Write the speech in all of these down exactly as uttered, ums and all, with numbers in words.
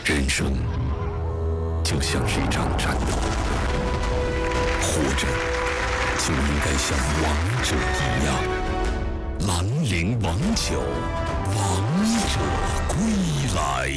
人生就像是一场战斗，活着就应该像王者一样，兰陵王酒，王者归来。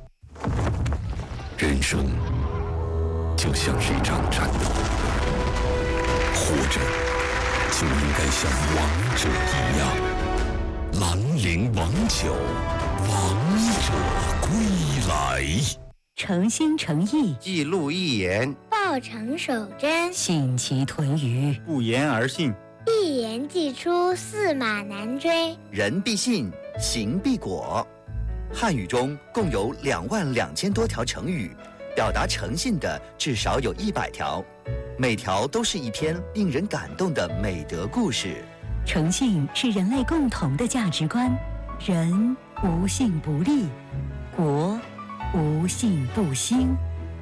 人生就像是一场战斗，活着就应该像王者一样，兰陵王酒，王者归来。 诚心诚意， 记录一言， 报成守真， 信其屯于， 不言而信， 一言既出，驷马难追。 人必信，行必果。汉语中共有两万两千多条成语，表达诚信的至少有一百条，每条都是一篇令人感动的美德故事。 诚信是人类共同的价值观，人无信不立，国无信不兴。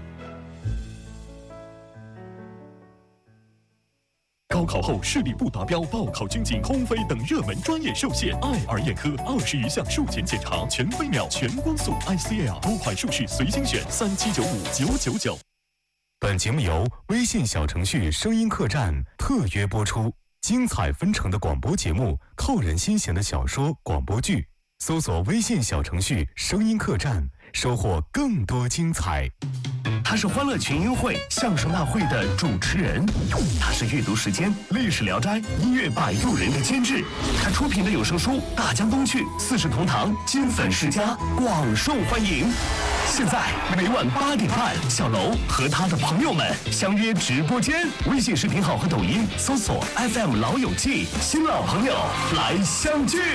高考后视力不达标，报考军警、空飞等热门专业受限。爱尔眼科二十余项术前检查，全飞秒、全光速 I C L 多款术式随心选，三七九五九九九。 本节目由微信小程序声音客栈特约播出。精彩纷呈的广播节目，扣人心弦的小说、广播剧，搜索微信小程序声音客栈，收获更多精彩。 他是欢乐群英会相声大会的主持人，他是阅读时间历史聊斋音乐摆渡人的监制，他出品的有声书《大江东去》《四世同堂》金粉世家广受欢迎。现在每晚八点半，小楼和他的朋友们相约直播间，微信视频号和抖音搜索 F M 老友记，新老朋友来相聚。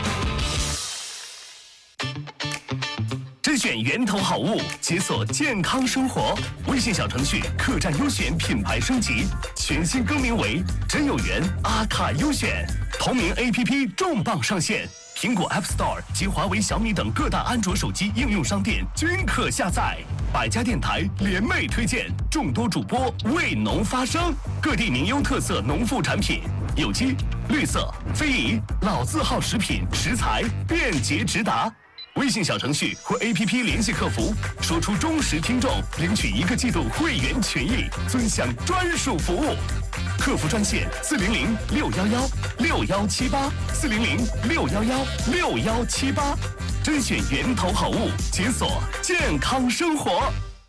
甄选源头好物，解锁健康生活。微信小程序客栈优选品牌升级，全新更名为真有缘阿卡优选。同名 A P P 重磅上线，苹果 App Store 及华为、小米等各大安卓手机应用商店均可下载。百家电台联袂推荐，众多主播为农发声，各地名优特色农副产品，有机、绿色、非遗、老字号食品食材便捷直达。微信小程序或 A P P 联系客服，说出忠实听众，领取一个季度会员权益，尊享专属服务。客服专线四零零六幺幺六幺七八四零零六幺幺六幺七八，甄选源头好物，解锁健康生活。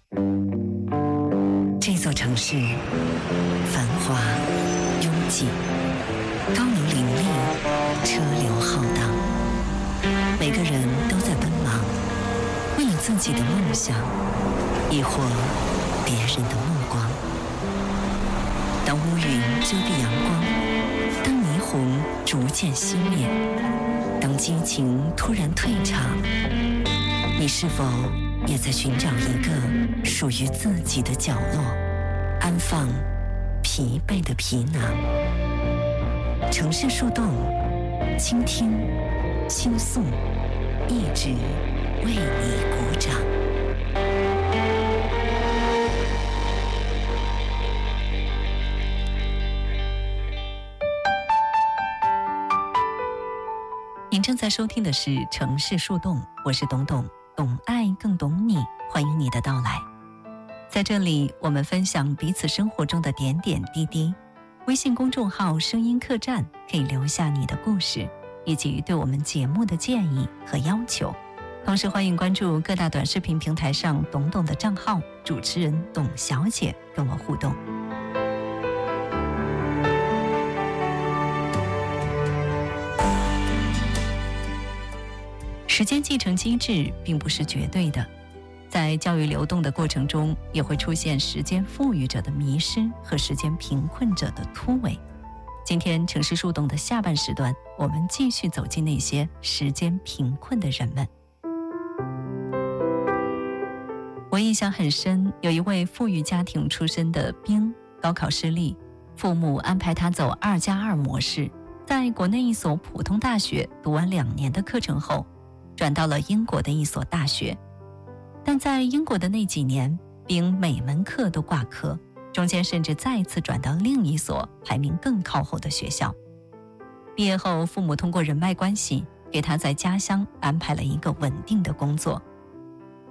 这座城市繁华拥挤，高楼林立，车流浩荡。每个人都在奔忙，为了自己的梦想，亦或别人的目光。当乌云遮蔽阳光，当霓虹逐渐熄灭，当激情突然退场，你是否也在寻找一个属于自己的角落，安放疲惫的皮囊？城市树洞，倾听倾诉，一直为你鼓掌。您正在收听的是城市树洞，我是董董，懂爱更懂你，欢迎你的到来。在这里，我们分享彼此生活中的点点滴滴。微信公众号声音客栈可以留下你的故事以及对我们节目的建议和要求，同时欢迎关注各大短视频平台上董董的账号，主持人董小姐跟我互动。时间继承机制并不是绝对的，在教育流动的过程中，也会出现时间富裕者的迷失和时间贫困者的突围。今天城市树洞的下半时段，我们继续走进那些时间贫困的人们。我印象很深，有一位富裕家庭出身的兵，高考失利，父母安排他走二加二模式，在国内一所普通大学读完两年的课程后，转到了英国的一所大学。但在英国的那几年，兵每门课都挂科，中间甚至再次转到另一所排名更靠后的学校。毕业后，父母通过人脉关系给他在家乡安排了一个稳定的工作。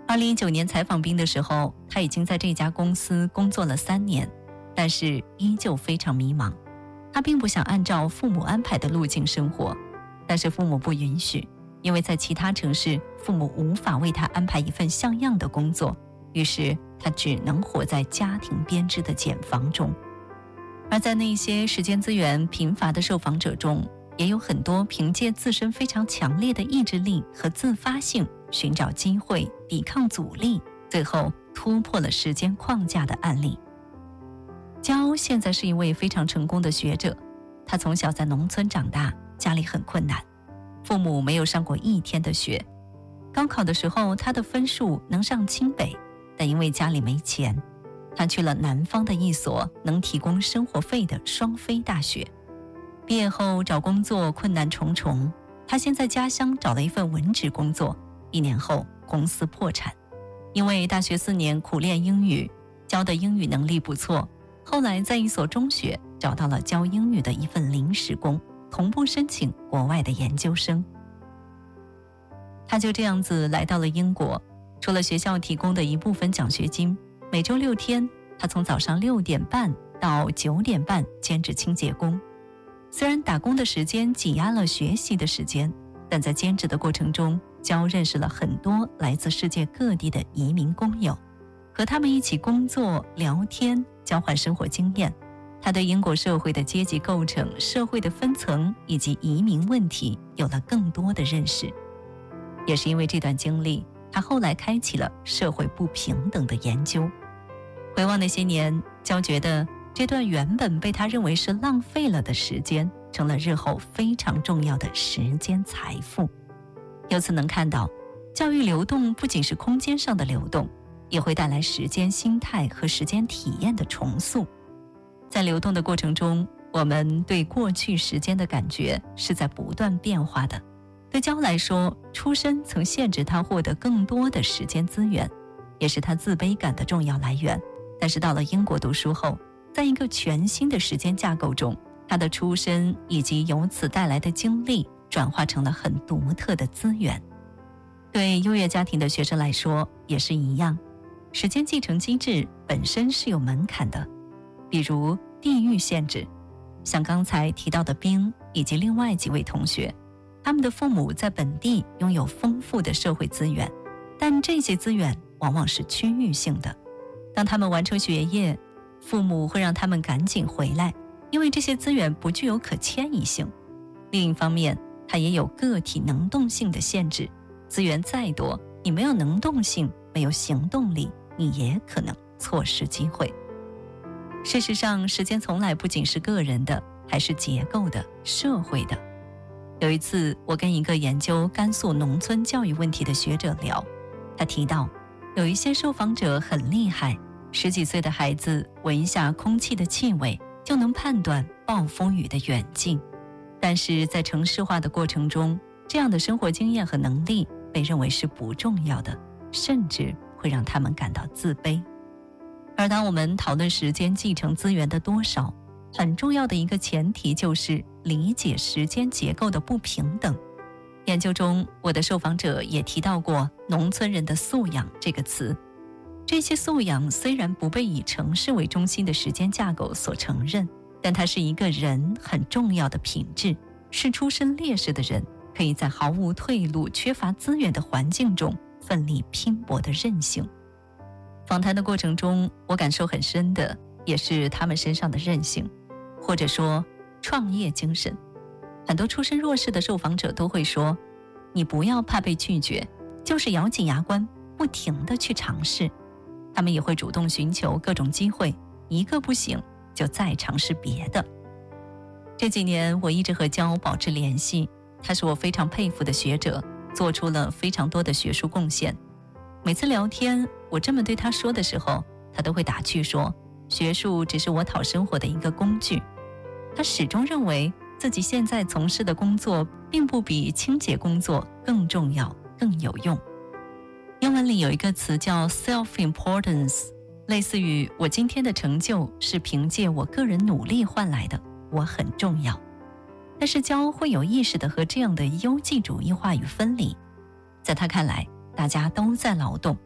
二零一九年采访冰的时候，他已经在这家公司工作了三年，但是依旧非常迷茫。他并不想按照父母安排的路径生活，但是父母不允许，因为在其他城市，父母无法为他安排一份像样的工作，于是他只能活在家庭编织的茧房中。而在那些时间资源贫乏的受访者中，也有很多凭借自身非常强烈的意志力和自发性，寻找机会，抵抗阻力，最后突破了时间框架的案例。焦现在是一位非常成功的学者，他从小在农村长大，家里很困难，父母没有上过一天的学。高考的时候，他的分数能上清北，但因为家里没钱，他去了南方的一所能提供生活费的双非大学。毕业后找工作困难重重，他先在家乡找了一份文职工作，一年后公司破产。因为大学四年苦练英语，教的英语能力不错，后来在一所中学找到了教英语的一份临时工，同步申请国外的研究生。他就这样子来到了英国，除了学校提供的一部分奖学金，每周六天，他从早上六点半到九点半兼职清洁工。虽然打工的时间挤压了学习的时间，但在兼职的过程中，焦认识了很多来自世界各地的移民工友，和他们一起工作、聊天，交换生活经验。他对英国社会的阶级构成、社会的分层以及移民问题有了更多的认识。也是因为这段经历，他后来开启了社会不平等的研究。回望那些年，焦觉得这段原本被他认为是浪费了的时间，成了日后非常重要的时间财富。由此能看到，教育流动不仅是空间上的流动，也会带来时间心态和时间体验的重塑。在流动的过程中，我们对过去时间的感觉是在不断变化的。对焦来说，出身曾限制他获得更多的时间资源，也是他自卑感的重要来源。但是到了英国读书后，在一个全新的时间架构中，他的出身以及由此带来的经历转化成了很独特的资源。对优越家庭的学生来说也是一样，时间继承机制本身是有门槛的，比如地域限制。像刚才提到的冰以及另外几位同学，他们的父母在本地拥有丰富的社会资源，但这些资源往往是区域性的。当他们完成学业，父母会让他们赶紧回来，因为这些资源不具有可迁移性。另一方面，它也有个体能动性的限制，资源再多，你没有能动性，没有行动力，你也可能错失机会。事实上，时间从来不仅是个人的，还是结构的、社会的。有一次，我跟一个研究甘肃农村教育问题的学者聊，他提到，有一些受访者很厉害，十几岁的孩子闻一下空气的气味，就能判断暴风雨的远近。但是在城市化的过程中，这样的生活经验和能力被认为是不重要的，甚至会让他们感到自卑。而当我们讨论时间继承资源的多少，很重要的一个前提就是理解时间结构的不平等。研究中，我的受访者也提到过农村人的素养这个词。这些素养虽然不被以城市为中心的时间架构所承认，但它是一个人很重要的品质，是出身劣势的人可以在毫无退路、缺乏资源的环境中奋力拼搏的韧性。访谈的过程中，我感受很深的也是他们身上的韧性，或者说创业精神。很多出身弱势的受访者都会说，你不要怕被拒绝，就是咬紧牙关，不停地去尝试。他们也会主动寻求各种机会，一个不行就再尝试别的。这几年我一直和焦保持联系，他是我非常佩服的学者，做出了非常多的学术贡献。每次聊天我这么对他说的时候，他都会打趣说，学术只是我讨生活的一个工具。他始终认为自己现在从事的工作并不比清洁工作更重要、更有用。英文里有一个词叫 self-importance， 类似于我今天的成就是凭借我个人努力换来的，我很重要。但是焦会有意识地和这样的优绩主义话语分离。在他看来，大家都在劳动，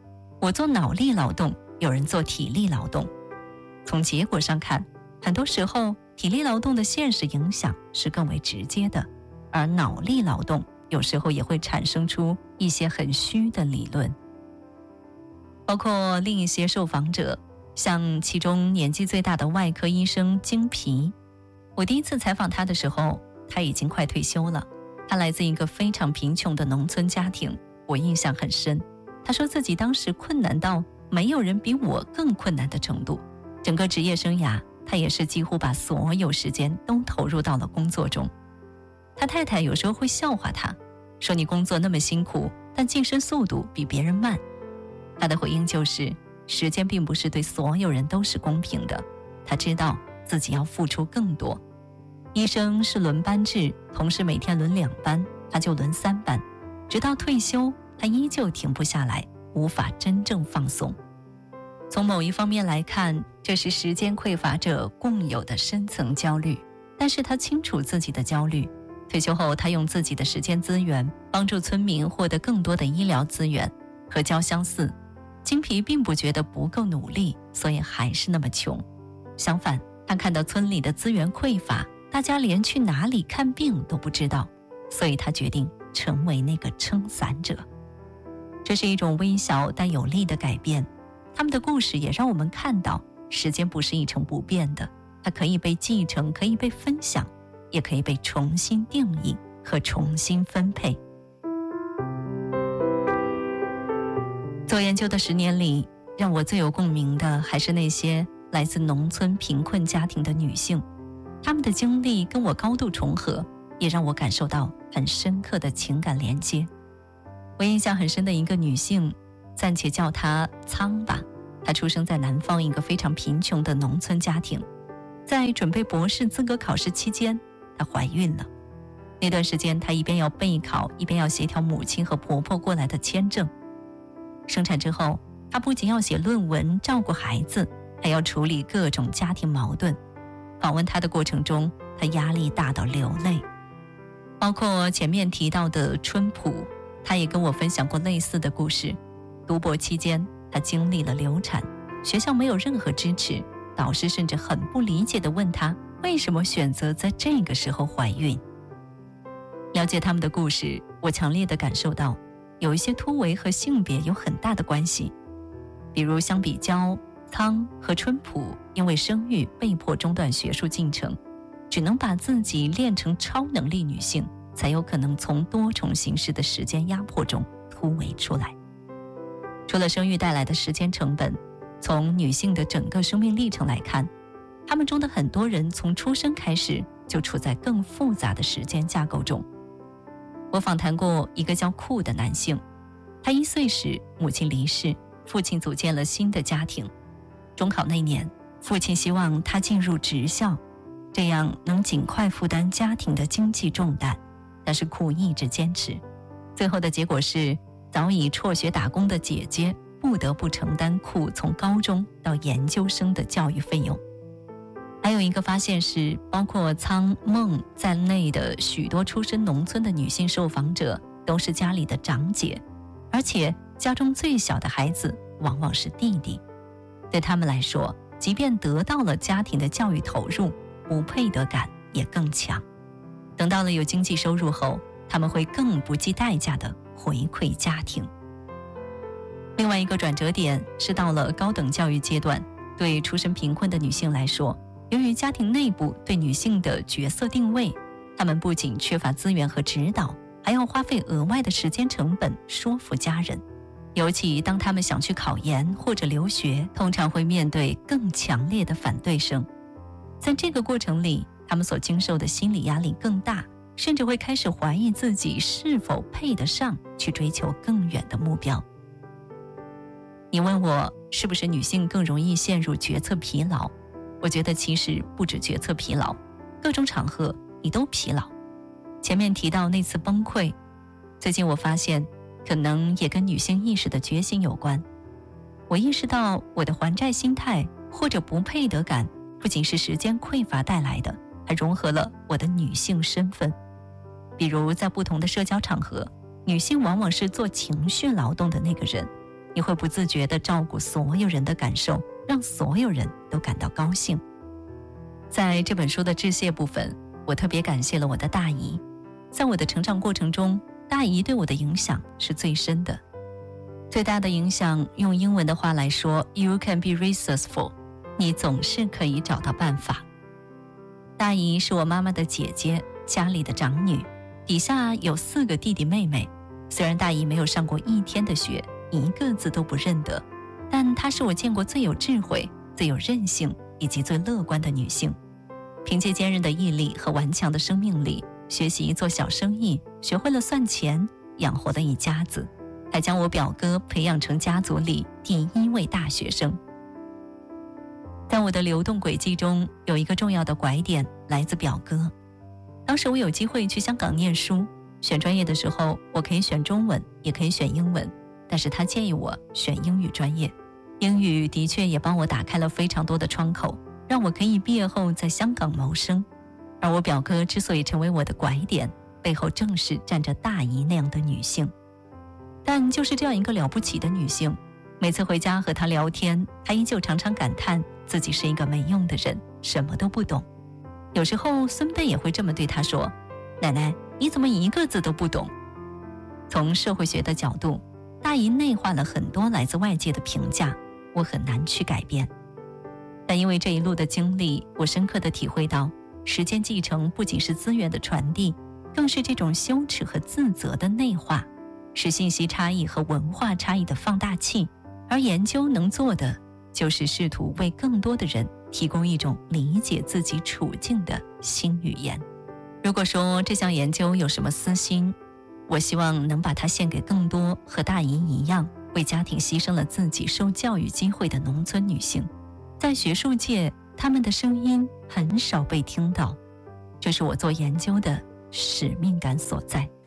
我做脑力劳动，有人做体力劳动。从结果上看，很多时候体力劳动的现实影响是更为直接的，而脑力劳动有时候也会产生出一些很虚的理论。包括另一些受访者，像其中年纪最大的外科医生金皮，我第一次采访他的时候，他已经快退休了。他来自一个非常贫穷的农村家庭，我印象很深。他说自己当时困难到没有人比我更困难的程度，整个职业生涯他也是几乎把所有时间都投入到了工作中。他太太有时候会笑话他，说你工作那么辛苦，但晋升速度比别人慢。他的回应就是，时间并不是对所有人都是公平的，他知道自己要付出更多。医生是轮班制，同事每天轮两班，他就轮三班，直到退休他依旧停不下来，无法真正放松。从某一方面来看，这是时间匮乏者共有的深层焦虑，但是他清楚自己的焦虑。退休后，他用自己的时间资源帮助村民获得更多的医疗资源。和焦相似，金皮并不觉得不够努力，所以还是那么穷。相反，他看到村里的资源匮乏，大家连去哪里看病都不知道，所以他决定成为那个撑伞者。这是一种微小但有力的改变。他们的故事也让我们看到，时间不是一成不变的，它可以被继承，可以被分享，也可以被重新定义和重新分配。做研究的十年里，让我最有共鸣的还是那些来自农村贫困家庭的女性，她们的经历跟我高度重合，也让我感受到很深刻的情感连接。我印象很深的一个女性，暂且叫她苍吧，她出生在南方一个非常贫穷的农村家庭。在准备博士资格考试期间，她怀孕了。那段时间，她一边要备考，一边要协调母亲和婆婆过来的签证。生产之后，她不仅要写论文、照顾孩子，还要处理各种家庭矛盾。访问她的过程中，她压力大到流泪。包括前面提到的春普，她也跟我分享过类似的故事。读博期间，她经历了流产，学校没有任何支持，导师甚至很不理解地问她为什么选择在这个时候怀孕。了解他们的故事，我强烈地感受到有一些突围和性别有很大的关系。比如相比较，苍和春普因为生育被迫中断学术进程，只能把自己练成超能力女性，才有可能从多重形式的时间压迫中突围出来。除了生育带来的时间成本，从女性的整个生命历程来看，她们中的很多人从出生开始就处在更复杂的时间架构中。我访谈过一个叫库的男性，他一岁时母亲离世，父亲组建了新的家庭。中考那年，父亲希望他进入职校，这样能尽快负担家庭的经济重担，但是库一直坚持。最后的结果是，早已辍学打工的姐姐不得不承担库从高中到研究生的教育费用。还有一个发现是，包括苍梦在内的许多出身农村的女性受访者都是家里的长姐，而且家中最小的孩子往往是弟弟。对他们来说，即便得到了家庭的教育投入，不配得感也更强。等到了有经济收入后，他们会更不计代价地回馈家庭。另外一个转折点是到了高等教育阶段，对出身贫困的女性来说，由于家庭内部对女性的角色定位，她们不仅缺乏资源和指导，还要花费额外的时间成本说服家人。尤其当她们想去考研或者留学，通常会面对更强烈的反对声。在这个过程里，她们所经受的心理压力更大，甚至会开始怀疑自己是否配得上去追求更远的目标。你问我是不是女性更容易陷入决策疲劳？我觉得其实不止决策疲劳，各种场合你都疲劳。前面提到那次崩溃，最近我发现可能也跟女性意识的觉醒有关。我意识到我的还债心态或者不配得感，不仅是时间匮乏带来的，还融合了我的女性身份。比如在不同的社交场合，女性往往是做情绪劳动的那个人， 你会不自觉地照顾所有人的感受，让所有人都感到高兴。在这本书的致谢部分，我特别感谢了我的大姨。在我的成长过程中，大姨对我的影响是最深的。最大的影响，用英文的话来说 You can be resourceful， 你总是可以找到办法。大姨是我妈妈的姐姐，家里的长女，底下有四个弟弟妹妹。虽然大姨没有上过一天的学，一个字都不认得，但她是我见过最有智慧、最有韧性以及最乐观的女性。凭借坚韧的毅力和顽强的生命力，学习做小生意，学会了算钱，养活了一家子，还将我表哥培养成家族里第一位大学生。在我的流动轨迹中，有一个重要的拐点来自表哥。当时我有机会去香港念书，选专业的时候，我可以选中文，也可以选英文，但是他建议我选英语专业。英语的确也帮我打开了非常多的窗口，让我可以毕业后在香港谋生。而我表哥之所以成为我的拐点，背后正是站着大姨那样的女性。但就是这样一个了不起的女性，每次回家和她聊天，她依旧常常感叹自己是一个没用的人，什么都不懂。有时候孙辈也会这么对她说，奶奶，你怎么一个字都不懂？从社会学的角度，大姨内化了很多来自外界的评价，我很难去改变。但因为这一路的经历，我深刻地体会到，时间继承不仅是资源的传递，更是这种羞耻和自责的内化，是信息差异和文化差异的放大器。而研究能做的，就是试图为更多的人提供一种理解自己处境的新语言。如果说这项研究有什么私心，我希望能把它献给更多和大姨一样为家庭牺牲了自己受教育机会的农村女性。在学术界，她们的声音很少被听到，这是我做研究的使命感所在。